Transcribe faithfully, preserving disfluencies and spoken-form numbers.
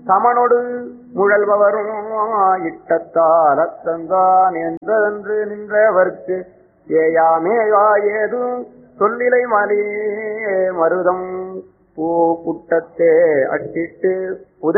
சமனொடு முழல்பவரும் இட்டத்தால் அத்தந்தான் என்றதென்று நின்றவர்க்கு ஏயாமேயா ஏதும் சொல்லிலை மலே மருதம் பூ குட்டத்தே அட்டிட்டு உதவி